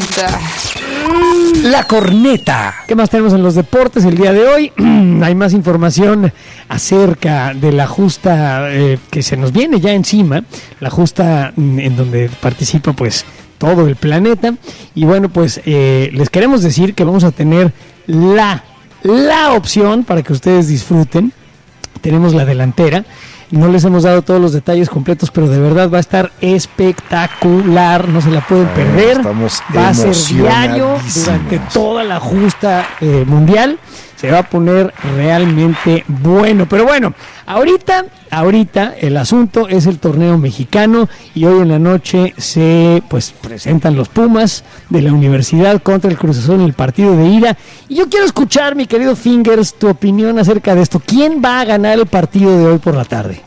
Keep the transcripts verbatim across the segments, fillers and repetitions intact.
La corneta. ¿Qué más tenemos en los deportes el día de hoy? Hay más información acerca de la justa eh, que se nos viene ya encima, la justa en donde participa pues todo el planeta. Y bueno, pues eh, les queremos decir que vamos a tener la, la opción para que ustedes disfruten. Tenemos la delantera. No les hemos dado todos los detalles completos, pero de verdad va a estar espectacular, no se la pueden perder. Estamos va a ser diario durante toda la justa eh, mundial. Se va a poner realmente bueno. Pero bueno, ahorita, ahorita el asunto es el torneo mexicano y hoy en la noche se pues presentan los Pumas de la Universidad contra el Cruz Azul en el partido de ida. Y yo quiero escuchar, mi querido Fingers, tu opinión acerca de esto. ¿Quién va a ganar el partido de hoy por la tarde?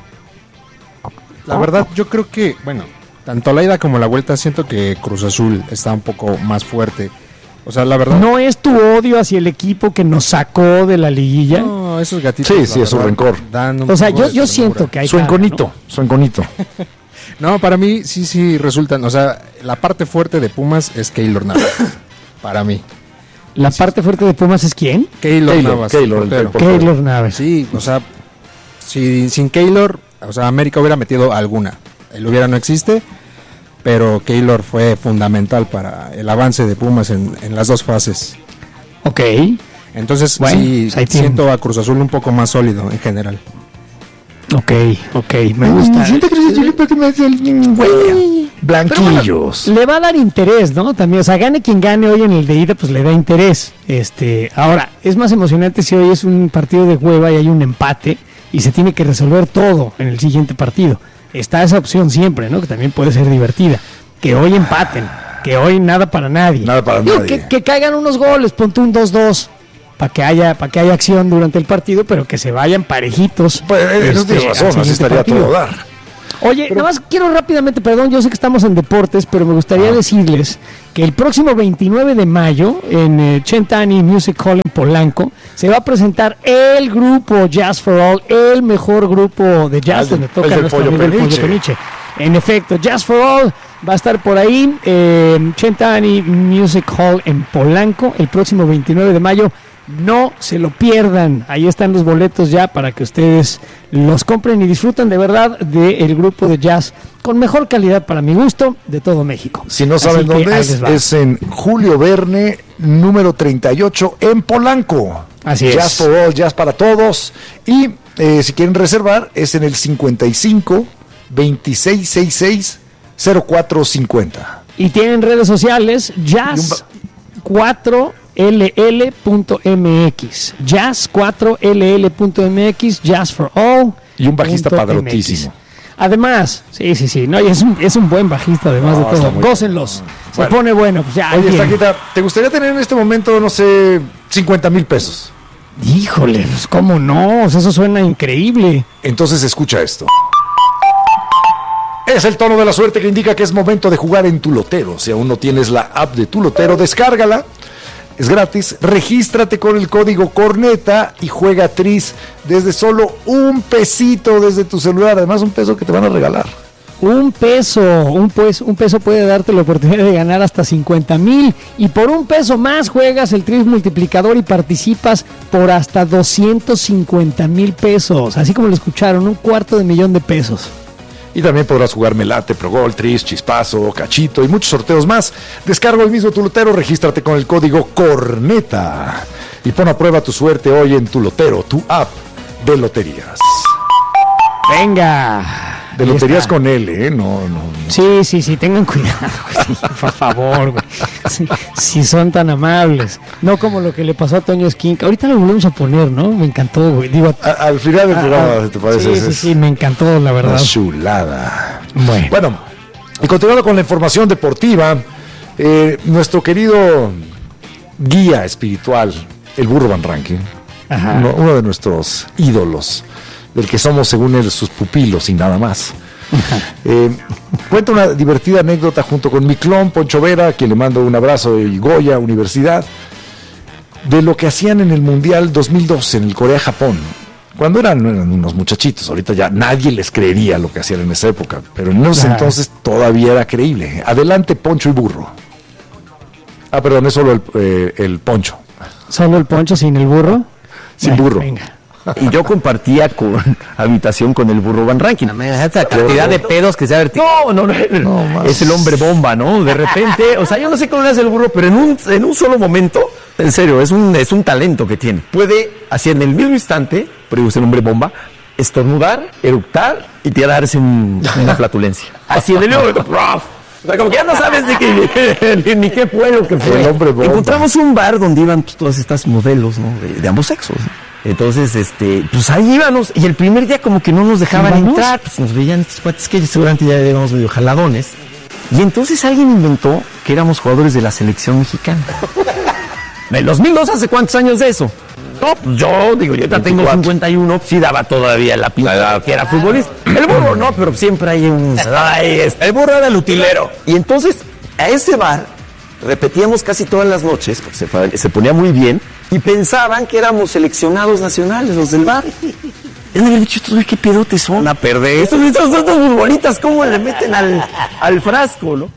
La verdad, yo creo que, bueno, tanto la ida como la vuelta siento que Cruz Azul está un poco más fuerte. O sea, la verdad... ¿No es tu odio hacia el equipo que nos sacó de la liguilla? No, esos gatitos... Sí, sí, es un rencor. O sea, yo, yo siento que hay... Su enconito, ¿no? su enconito. No, para mí sí, sí resultan... O sea, la parte fuerte de Pumas es Keylor Navas. Para mí. ¿La parte fuerte de Pumas es quién? Keylor, Keylor Navas. Keylor, el portero. portero. Keylor Navas. Sí, o sea, si, sin Keylor, o sea, América hubiera metido alguna. El hubiera no existe, pero Keylor fue fundamental para el avance de Pumas en, en las dos fases. Ok. Entonces, Bueno, sí, pues siento a Cruz Azul un poco más sólido en general. Ok, ok, me gusta. Siento que Cruz Azul porque me hace el güey. Blanquillos. Le va a dar interés, ¿no? También, o sea, gane quien gane hoy en el de ida, pues le da interés. Este, ahora, es más emocionante si hoy es un partido de hueva y hay un empate y se tiene que resolver todo en el siguiente partido. Está esa opción siempre, ¿no? Que también puede ser divertida. Que hoy empaten, que hoy nada para nadie. Nada para Digo, nadie. Que, que caigan unos goles, ponte un dos dos para que haya para que haya acción durante el partido, pero que se vayan parejitos. Pues, eh, no este, tienes razón, al así siguiente estaría partido. todo dar. Oye, nada más quiero rápidamente, perdón, yo sé que estamos en deportes, pero me gustaría Ah. decirles que el próximo veintinueve de mayo en eh, Centani Music Hall en Polanco se va a presentar el grupo Jazz for All, el mejor grupo de jazz El del- donde toca el del nuestro Pollo amigo el Pollo Peniche. Peniche. En efecto, Jazz for All va a estar por ahí, eh, Centani Music Hall en Polanco el próximo veintinueve de mayo. No se lo pierdan, ahí están los boletos ya para que ustedes los compren y disfruten de verdad del grupo de jazz con mejor calidad para mi gusto de todo México. Si no Así saben que dónde ahí es, les va. es en Julio Verne, número treinta y ocho, en Polanco. Así es. Jazz for All, Jazz para todos. Y eh, si quieren reservar, es en el cincuenta y cinco, veintiséis sesenta y seis, cero cuatro cincuenta. Y tienen redes sociales, jazz cuatro L L punto M X, jazz cuatro L L punto M X, Jazz for All. Y un bajista punto padrotísimo. M X. Además, sí, sí, sí, no, y es un, es un buen bajista además No, de está todo. muy Gócenlos. Se Bueno. pone bueno, pues ya. Oye, alguien- Estaquita, ¿te gustaría tener en este momento, no sé, cincuenta mil pesos? Híjole, pues cómo no, o sea, eso suena increíble. Entonces escucha esto. Es el tono de la suerte que indica que es momento de jugar en tu lotero. Si aún no tienes la app de tu lotero, descárgala. Es gratis. Regístrate con el código Corneta y juega Tris desde solo un pesito desde tu celular. Además, un peso que te van a regalar. Un peso, un, pues, un peso puede darte la oportunidad de ganar hasta cincuenta mil y por un peso más juegas el Tris multiplicador y participas por hasta doscientos cincuenta mil pesos. Así como lo escucharon, un cuarto de millón de pesos. Y también podrás jugar Melate, Progol, Tris, Chispazo, Cachito y muchos sorteos más. Descarga hoy mismo tu lotero, regístrate con el código Corneta y pon a prueba tu suerte hoy en tu lotero, tu app de loterías. Venga. De Ahí loterías está. con L, ¿eh? No, no, no. Sí, sí, sí, tengan cuidado, güey, por favor, güey. Si, si son tan amables. No como lo que le pasó a Toño Esquinca. Ahorita lo volvemos a poner, ¿no? Me encantó, güey. Digo, A- al final del ah, programa, ah, ¿te parece? Sí, sí, Es sí, me encantó, la verdad. una chulada. Bueno. Bueno, y continuando con la información deportiva, eh, nuestro querido guía espiritual, el Burro Van Rankin, Ajá. uno, uno de nuestros ídolos, del que somos según él sus pupilos y nada más. Eh, cuenta una divertida anécdota junto con mi clon Poncho Vera, a quien le mando un abrazo del Goya Universidad, de lo que hacían en el Mundial dos mil doce en el Corea-Japón. Cuando eran, eran unos muchachitos, ahorita ya nadie les creería lo que hacían en esa época, pero en ese Ajá. entonces todavía era creíble. Adelante, Poncho y Burro. Ah, perdón, es solo el, eh, el poncho. ¿Solo el poncho sin el burro? Sin Bueno, burro. Venga. Y yo compartía con habitación con el burro Van Rankin. Esa cantidad de pedos que se ha vertido. No, no, no, no es el hombre bomba, ¿no? De repente, o sea, yo no sé cómo le hace el burro, pero en un, en un solo momento, en serio, es un, es un talento que tiene. Puede, así en el mismo instante, pero es el hombre bomba, estornudar, eructar y tirarse un, una flatulencia. Así en el o sea, como que ya no sabes de qué, ni, ni qué fue lo que fue. El hombre bomba. Encontramos un bar donde iban todas estas modelos, ¿no? De, de ambos sexos, ¿no? Entonces, este, pues ahí íbamos, y el primer día como que no nos dejaban ¿Íbamos? entrar, pues nos veían estos cuates que seguramente ya íbamos medio jaladones. Y entonces alguien inventó que éramos jugadores de la selección mexicana. ¿En dos mil dos hace cuántos años de eso? No, pues yo, digo, yo ya tengo cincuenta y uno, sí daba todavía la pinta que era futbolista. El burro no, pero siempre hay un... Ay, este, el burro era el utilero. Y entonces, a ese bar, repetíamos casi todas las noches, porque se, se ponía muy bien, y pensaban que éramos seleccionados nacionales, los del bar. Y me habían dicho, ¿qué pedotes son a perder? Estos, estos, estos futbolistas, ¿cómo le meten al, al frasco, no?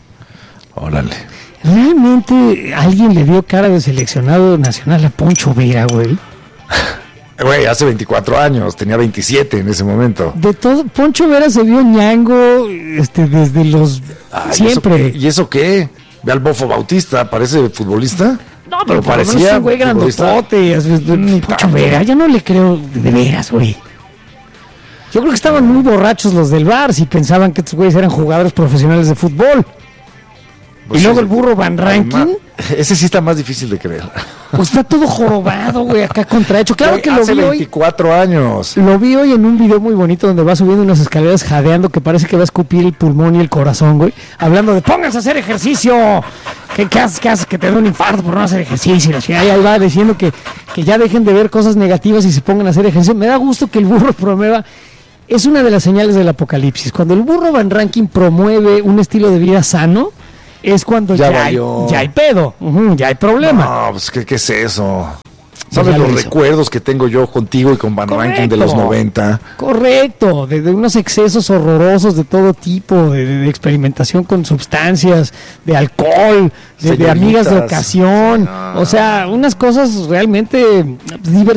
Órale. ¿Realmente alguien le dio cara de seleccionado nacional a Poncho Vera, güey? Güey, hace veinticuatro años, tenía veintisiete en ese momento. De todo, Poncho Vera se vio ñango este, desde los... Ay, siempre. ¿y eso, ¿y eso qué? Ve al Bofo Bautista, ¿parece futbolista? No, pero Pero parecía parecía un güey futbolista. grandotote. es- es- Ni Poncho tanto. Vera, yo no le creo de veras, güey. Yo creo que estaban muy borrachos los del bar si pensaban que estos güeyes eran jugadores profesionales de fútbol. Pues y luego sí. el burro Van Rankin, Ese sí está más difícil de creer. pues está todo jorobado, güey, acá contrahecho. Claro Güey, que lo hace vi hoy. veinticuatro años. Lo vi hoy en un video muy bonito donde va subiendo unas escaleras jadeando que parece que va a escupir el pulmón y el corazón, güey. Hablando de pónganse a hacer ejercicio. ¿Qué, qué haces? ¿Qué haces? Que te da un infarto por no hacer ejercicio. Y la chingada, y ahí va diciendo que, que ya dejen de ver cosas negativas y se pongan a hacer ejercicio. Me da gusto que el burro promueva. Es una de las señales del apocalipsis. Cuando el burro Van Rankin promueve un estilo de vida sano, es cuando Ya ya, hay, valió. ya hay pedo, ujú, ya hay problema. No, pues ¿qué, qué es eso? Ya ¿Sabes lo los hizo. recuerdos que tengo yo contigo y con Van Rankin de los Correcto. noventa? Correcto, de, de unos excesos horrorosos de todo tipo, de, de experimentación con sustancias, de alcohol, de, de amigas de Señoritas. ocasión, Sí, no. o sea, unas cosas realmente divertidas.